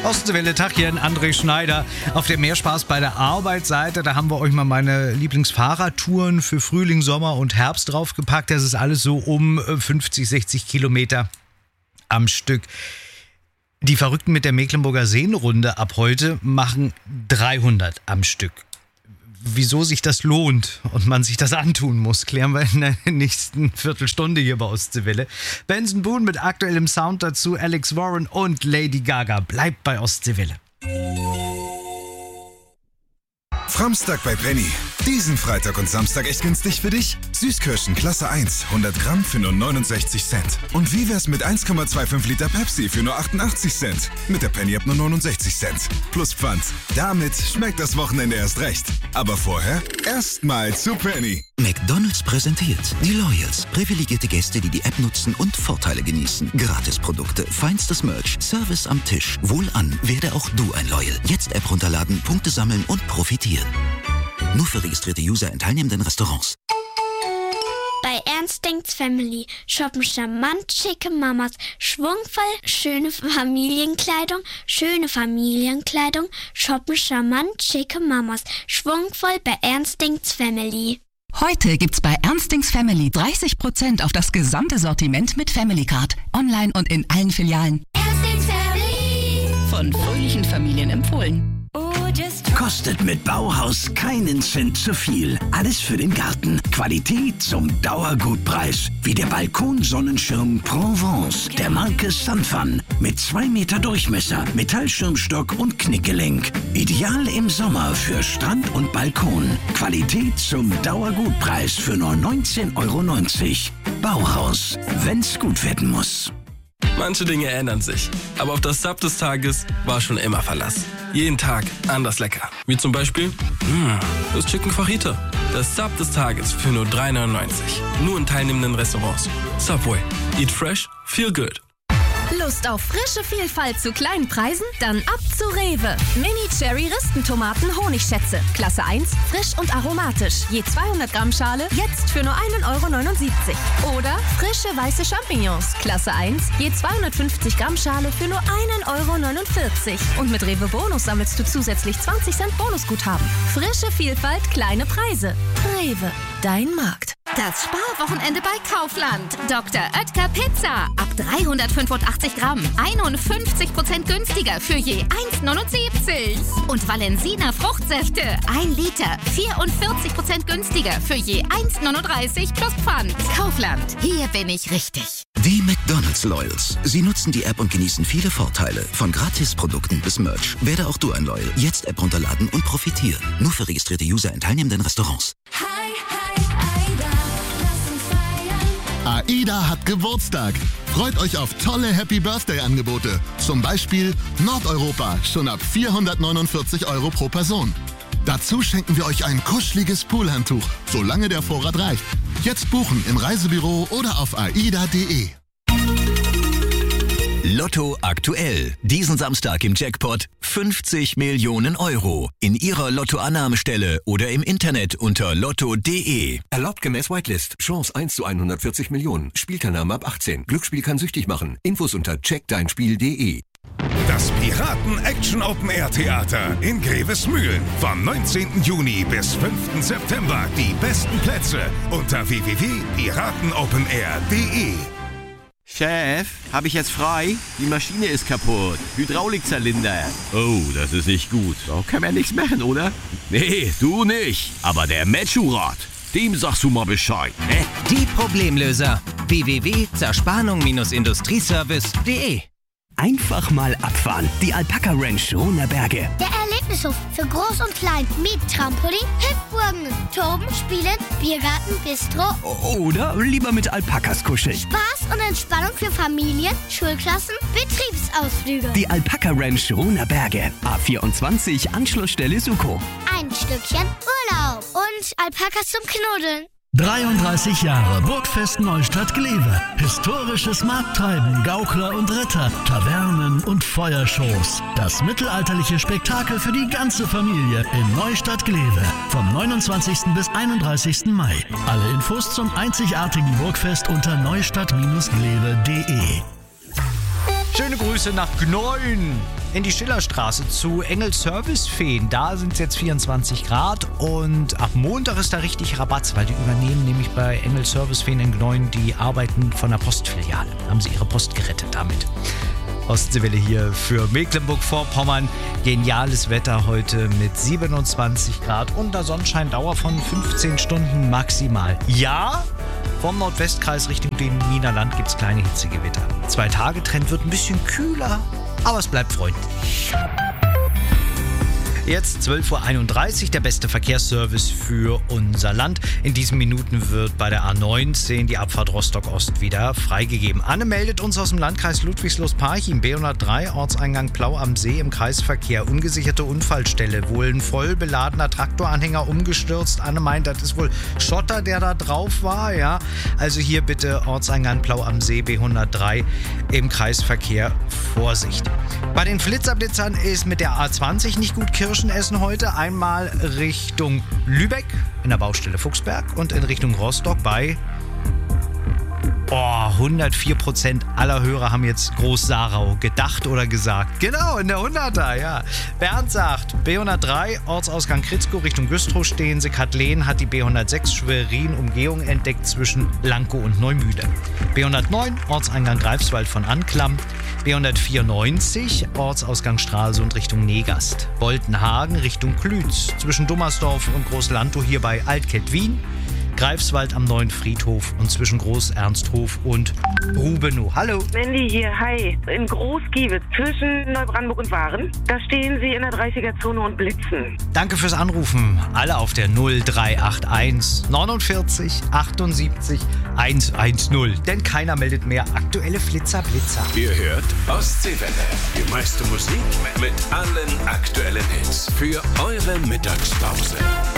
Ostwelle, Tachchen, André Schneider. Auf der Mehrspaß bei der Arbeitsseite, da haben wir euch mal meine Lieblingsfahrradtouren für Frühling, Sommer und Herbst draufgepackt. Das ist alles so um 50, 60 Kilometer am Stück. Die Verrückten mit der Mecklenburger Seenrunde ab heute machen 300 am Stück. Wieso sich das lohnt und man sich das antun muss, klären wir in der nächsten Viertelstunde hier bei Ostseewelle. Benson Boone mit aktuellem Sound dazu, Alex Warren und Lady Gaga. Bleibt bei Ostseewelle. Framstag bei Penny. Diesen Freitag und Samstag echt günstig für dich? Süßkirschen Klasse 1, 100 Gramm für nur 69 Cent. Und wie wär's mit 1,25 Liter Pepsi für nur 88 Cent? Mit der Penny ab nur 69 Cent. Plus Pfand. Damit schmeckt das Wochenende erst recht. Aber vorher erstmal zu Penny. McDonald's präsentiert die Loyals. Privilegierte Gäste, die die App nutzen und Vorteile genießen. Gratisprodukte, feinstes Merch, Service am Tisch. Wohlan, werde auch du ein Loyal. Jetzt App runterladen, Punkte sammeln und profitieren. Nur für registrierte User in teilnehmenden Restaurants. Bei Ernst denkt's Family shoppen charmant schicke Mamas, schwungvoll schöne Familienkleidung, shoppen charmant schicke Mamas, schwungvoll bei Ernst denkt's Family. Heute gibt's bei Ernstings Family 30% auf das gesamte Sortiment mit Family Card. Online und in allen Filialen. Ernstings Family. Von fröhlichen Familien empfohlen. Kostet mit Bauhaus keinen Cent zu viel. Alles für den Garten. Qualität zum Dauergutpreis. Wie der Balkonsonnenschirm Provence der Marke Sunfun. Mit 2 Meter Durchmesser, Metallschirmstock und Knickgelenk. Ideal im Sommer für Strand und Balkon. Qualität zum Dauergutpreis für nur 19,90 €. Bauhaus, wenn's gut werden muss. Manche Dinge ändern sich, aber auf das Sub des Tages war schon immer Verlass. Jeden Tag anders lecker. Wie zum Beispiel das Chicken Fajita. Das Sub des Tages für nur 3,99 €. Nur in teilnehmenden Restaurants. Subway. Eat fresh, feel good. Lust auf frische Vielfalt zu kleinen Preisen? Dann ab zu Rewe. Mini-Cherry-Ristentomaten Honigschätze. Klasse 1, frisch und aromatisch. Je 200 Gramm Schale, jetzt für nur 1,79 €. Oder frische weiße Champignons. Klasse 1, je 250 Gramm Schale für nur 1,49 €. Und mit Rewe Bonus sammelst du zusätzlich 20 Cent Bonusguthaben. Frische Vielfalt, kleine Preise. Rewe, dein Markt. Das Sparwochenende bei Kaufland. Dr. Oetker Pizza. Ab 385 Gramm. 51% günstiger für je 1,79 €. Und Valensina Fruchtsäfte. 1 Liter. 44% günstiger für je 1,39 € plus Pfand. Kaufland. Hier bin ich richtig. Die McDonald's Loyals. Sie nutzen die App und genießen viele Vorteile. Von Gratisprodukten bis Merch. Werde auch du ein Loyal. Jetzt App runterladen und profitieren. Nur für registrierte User in teilnehmenden Restaurants. AIDA hat Geburtstag. Freut euch auf tolle Happy-Birthday-Angebote. Zum Beispiel Nordeuropa, schon ab 449 € pro Person. Dazu schenken wir euch ein kuscheliges Poolhandtuch, solange der Vorrat reicht. Jetzt buchen im Reisebüro oder auf aida.de. Lotto aktuell. Diesen Samstag im Jackpot 50 Millionen €. In Ihrer Lottoannahmestelle oder im Internet unter lotto.de. Erlaubt gemäß Whitelist. Chance 1 zu 140 Millionen. Spielteilnahme ab 18. Glücksspiel kann süchtig machen. Infos unter checkdeinspiel.de. Das Piraten-Action-Open-Air-Theater in Grevesmühlen. Vom 19. Juni bis 5. September. Die besten Plätze unter www.piratenopenair.de. Chef, habe ich jetzt frei? Die Maschine ist kaputt. Hydraulikzylinder. Oh, das ist nicht gut. Da kann man nichts machen, oder? Nee, du nicht. Aber der Metschurat, dem sagst du mal Bescheid. Ne? Die Problemlöser. www.zerspannung-industrieservice.de. Einfach mal abfahren. Die Alpaka Ranch Runerberge. Der Erlebnishof für Groß und Klein mit Trampolin, Hüpfburgen, Toben, Spielen, Biergarten, Bistro. Oder lieber mit Alpakas kuscheln. Spaß und Entspannung für Familien, Schulklassen, Betriebsausflüge. Die Alpaka Ranch Runerberge. A24 Anschlussstelle Suko. Ein Stückchen Urlaub und Alpakas zum Knuddeln. 33 Jahre Burgfest Neustadt-Glewe. Historisches Markttreiben, Gaukler und Ritter, Tavernen und Feuershows. Das mittelalterliche Spektakel für die ganze Familie in Neustadt-Glewe. Vom 29. bis 31. Mai. Alle Infos zum einzigartigen Burgfest unter neustadt-glewe.de. Schöne Grüße nach Gneuen in die Schillerstraße zu Engel Servicefeen. Da sind es jetzt 24 Grad und ab Montag ist da richtig Rabatz, weil die übernehmen nämlich bei Engel Servicefeen in Gneuen die Arbeiten von der Postfiliale. Haben sie ihre Post gerettet damit. Ostseewelle hier für Mecklenburg-Vorpommern. Geniales Wetter heute mit 27 Grad und der Sonnenscheindauer von 15 Stunden maximal. Ja, vom Nordwestkreis Richtung dem Wiener Land gibt es kleine Hitzegewitter. 2-Tage-Trend wird ein bisschen kühler, aber es bleibt freundlich. Jetzt 12.31 Uhr, der beste Verkehrsservice für unser Land. In diesen Minuten wird bei der A19 die Abfahrt Rostock-Ost wieder freigegeben. Anne meldet uns aus dem Landkreis Ludwigslust-Parchim, B103, Ortseingang Plau am See im Kreisverkehr. Ungesicherte Unfallstelle, wohl ein voll beladener Traktoranhänger umgestürzt. Anne meint, das ist wohl Schotter, der da drauf war. Ja, also hier bitte Ortseingang Plau am See, B103 im Kreisverkehr. Vorsicht. Bei den Flitzerblitzern ist mit der A20 nicht gut Kirschen essen heute. Einmal Richtung Lübeck in der Baustelle Fuchsberg und in Richtung Rostock bei 104% aller Hörer haben jetzt Groß-Sarau gedacht oder gesagt. Genau, in der 100er, ja. Bernd sagt, B103, Ortsausgang Kritzko Richtung Güstrow stehen sie. Kathleen hat die B106 Schwerin-Umgehung entdeckt zwischen Lankow und Neumüde. B109, Ortseingang Greifswald von Anklam. B194, Ortsausgang Stralsund Richtung Negast. Boltenhagen Richtung Klütz. Zwischen Dummersdorf und Großlantow hier bei Altkettwien. Greifswald am Neuen Friedhof und zwischen Groß-Ernsthof und Rubenow. Hallo. Mandy hier, hi. In Groß-Giewitz zwischen Neubrandenburg und Waren. Da stehen Sie in der 30er-Zone und blitzen. Danke fürs Anrufen. Alle auf der 0381 49 78 110. Denn keiner meldet mehr aktuelle Blitzer. Ihr hört Ostseewelle. Die meiste Musik mit allen aktuellen Hits für eure Mittagspause.